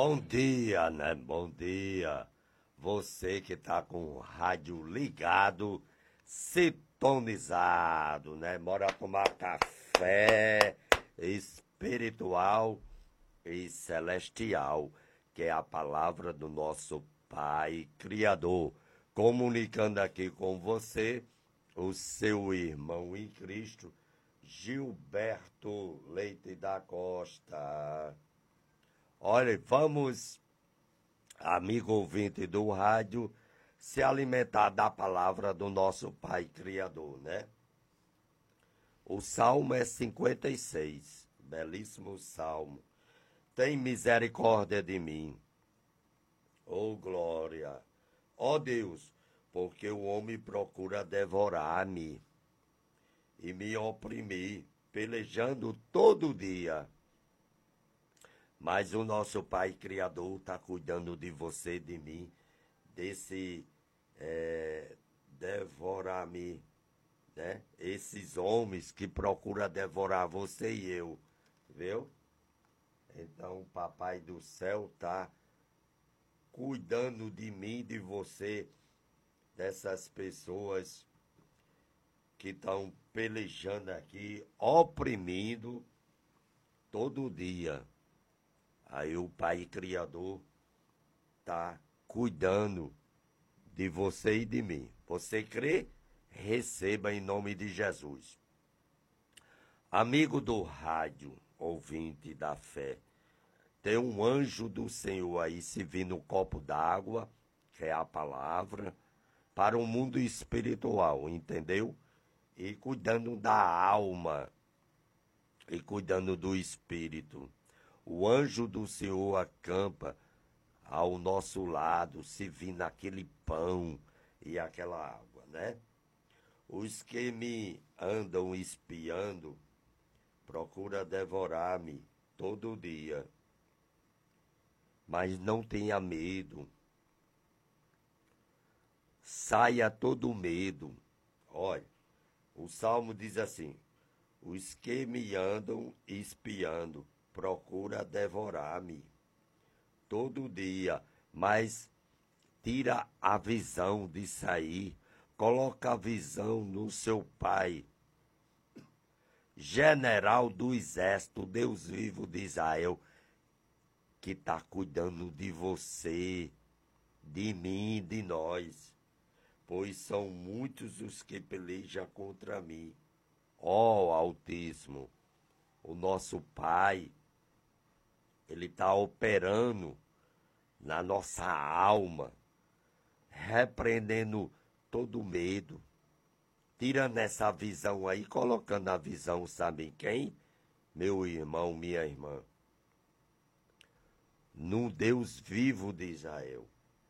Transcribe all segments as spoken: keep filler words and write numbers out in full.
Bom dia, né? Bom dia. Você que tá com o rádio ligado, sintonizado, né? Bora tomar café espiritual e celestial, que é a palavra do nosso Pai Criador. Comunicando aqui com você, o seu irmão em Cristo, Gilberto Leite da Costa. Olha, vamos, amigo ouvinte do rádio, se alimentar da palavra do nosso Pai Criador, né? O Salmo é cinquenta e seis, belíssimo Salmo. Tem misericórdia de mim, oh glória, ó Deus, porque o homem procura devorar-me e me oprimir, pelejando todo dia. Mas o nosso Pai Criador está cuidando de você, de mim, desse é, devorar-me, né? Esses homens que procuram devorar você e eu, viu? Então o Papai do Céu está cuidando de mim, de você, dessas pessoas que estão pelejando aqui, oprimindo todo dia. Aí o Pai Criador está cuidando de você e de mim. Você crê? Receba em nome de Jesus. Amigo do rádio, ouvinte da fé, tem um anjo do Senhor aí servindo um copo d'água, que é a palavra, para o mundo espiritual, entendeu? E cuidando da alma, e cuidando do espírito. O anjo do Senhor acampa ao nosso lado, servindo aquele pão e aquela água, né? Os que me andam espiando procuram devorar-me todo dia. Mas não tenha medo. Saia todo medo. Olha, o Salmo diz assim: os que me andam espiando procura devorar-me todo dia, mas tira a visão de sair, coloca a visão no seu Pai, general do exército, Deus vivo de Israel, que está cuidando de você, de mim, de nós, pois são muitos os que pelejam contra mim. Ó Altíssimo, o nosso Pai, Ele está operando na nossa alma, repreendendo todo medo, tirando essa visão aí, colocando a visão, sabe quem? Meu irmão, minha irmã, num Deus vivo de Israel,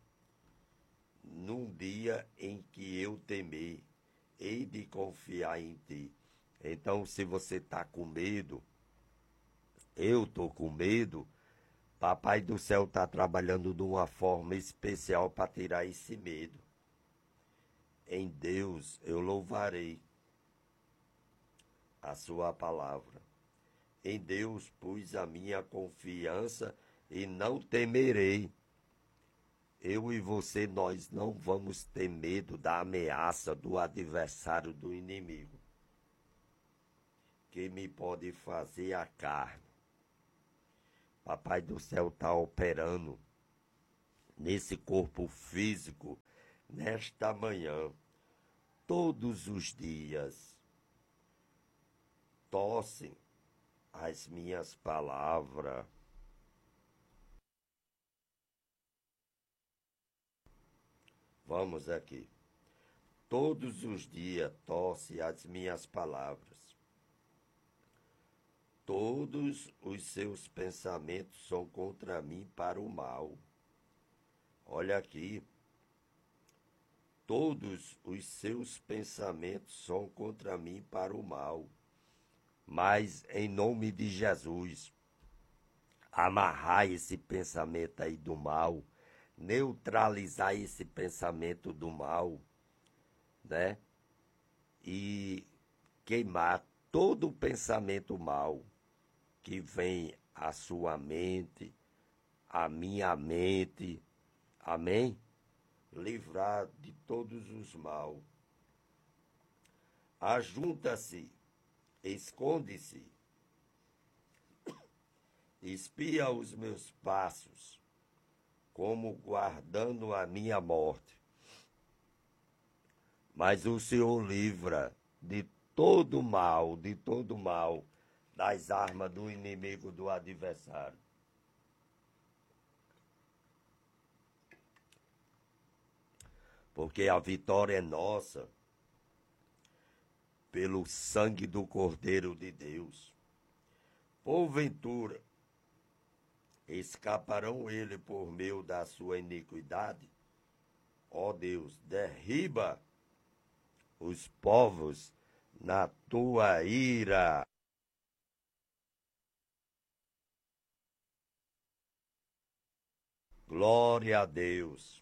num dia em que eu temer, hei de confiar em ti. Então, se você está com medo, eu estou com medo, Papai do Céu está trabalhando de uma forma especial para tirar esse medo. Em Deus eu louvarei a sua palavra. Em Deus pus a minha confiança e não temerei. Eu e você, nós não vamos ter medo da ameaça do adversário, do inimigo, que me pode fazer a carne. Papai do Céu está operando nesse corpo físico, nesta manhã, todos os dias. Tossem as minhas palavras. Vamos aqui. Todos os dias tosse as minhas palavras. Todos os seus pensamentos são contra mim para o mal. Olha aqui. Todos os seus pensamentos são contra mim para o mal. Mas, em nome de Jesus, amarrar esse pensamento aí do mal, neutralizar esse pensamento do mal, né? E queimar todo o pensamento mal que vem à sua mente, a minha mente, amém? Livrar de todos os mal. Ajunta-se, esconde-se, espia os meus passos, como guardando a minha morte. Mas o Senhor livra de todo mal, de todo mal, das armas do inimigo, do adversário. Porque a vitória é nossa, pelo sangue do Cordeiro de Deus. Porventura, escaparão ele por meio da sua iniquidade? Ó Deus, derriba os povos na tua ira. Glória a Deus.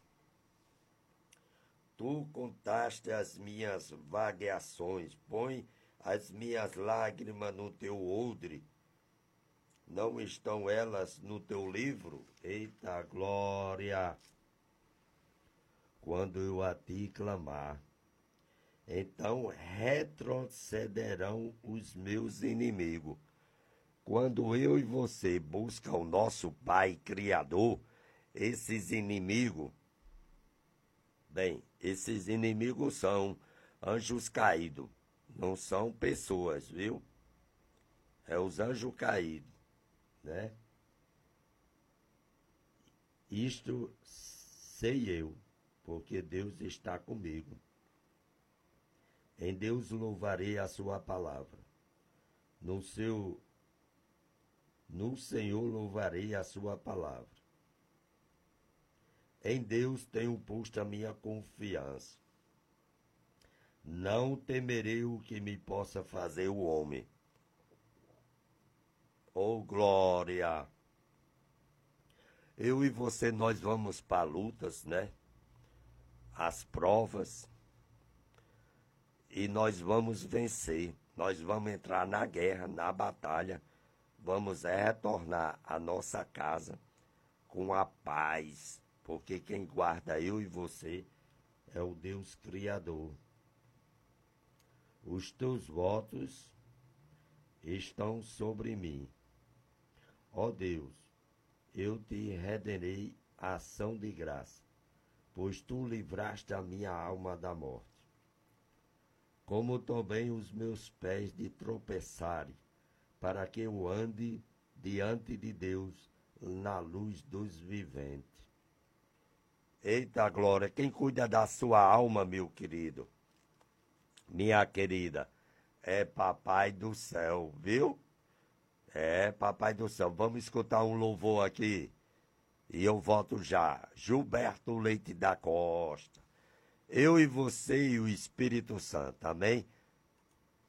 Tu contaste as minhas vagueações, põe as minhas lágrimas no teu odre. Não estão elas no teu livro? Eita glória! Quando eu a ti clamar, então retrocederão os meus inimigos. Quando eu e você buscam o nosso Pai Criador, esses inimigos, bem, esses inimigos são anjos caídos, não são pessoas, viu? É os anjos caídos, né? Isto sei eu, porque Deus está comigo. Em Deus louvarei a sua palavra. No seu, no Senhor louvarei a sua palavra. Em Deus tenho posto a minha confiança. Não temerei o que me possa fazer o homem. Oh, glória! Eu e você, nós vamos para lutas, né? As provas. E nós vamos vencer. Nós vamos entrar na guerra, na batalha. Vamos retornar à nossa casa com a paz. Porque quem guarda eu e você é o Deus Criador. Os teus votos estão sobre mim. Ó Deus, eu te renderei ação de graça, pois tu livraste a minha alma da morte. Como também os meus pés de tropeçarem, para que eu ande diante de Deus na luz dos viventes. Eita glória, quem cuida da sua alma, meu querido, minha querida, é Papai do céu, viu? É Papai do céu. Vamos escutar um louvor aqui. E eu volto já. Gilberto Leite da Costa. Eu e você e o Espírito Santo, amém?